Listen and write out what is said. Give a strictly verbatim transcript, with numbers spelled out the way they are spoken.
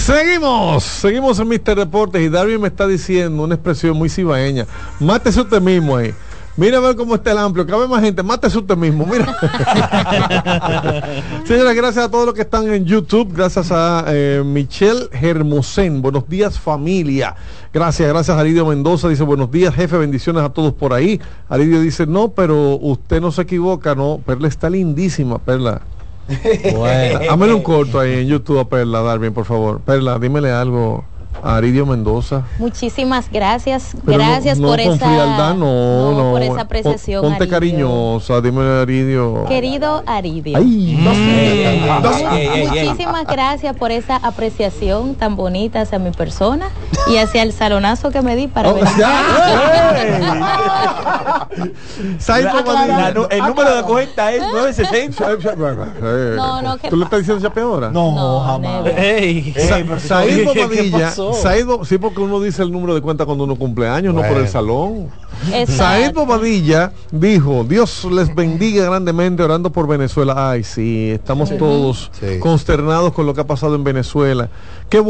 Seguimos, seguimos en míster Deportes y Darwin me está diciendo una expresión muy cibaeña. Mátese usted mismo ahí. Mira a ver cómo está el amplio, cabe más gente, mátese usted mismo, mira. Señores, gracias a todos los que están en YouTube, gracias a eh, Michelle Hermosén, buenos días familia, gracias, gracias a Aridio Mendoza, dice buenos días jefe, bendiciones a todos por ahí. Aridio dice, no, pero usted no se equivoca, no, Perla está lindísima, Perla. Bueno. Hámele un corto ahí en YouTube a Perla, Darwin, por favor. Perla, dímele algo a Aridio Mendoza. Muchísimas gracias, Pero gracias no, no por con esa frialdad, no, no, no, por esa apreciación. Ponte Aridio. cariñosa, dímele a Aridio. Querido Aridio. Ay, dos, Ey, ey, dos. ey, ey, ey, ey. Muchísimas gracias por esa apreciación tan bonita hacia mi persona y hacia el salonazo que me di para Oh, venir. ya. Said La- Bobadilla. la- el número de cuenta es nueve sesenta. No, no, que- ¿Tú le estás diciendo chapeadora? No, No, jamás. never. Ey, Sa- ey, pero Said ¿qué- qué Bobadilla, pasó? Said Bo- sí, porque uno dice el número de cuenta cuando uno cumple años, no por Bueno. el salón. Exacto. Said Bobadilla dijo, Dios les bendiga grandemente orando por Venezuela. Ay, sí, estamos todos Sí. consternados con lo que ha pasado en Venezuela. Qué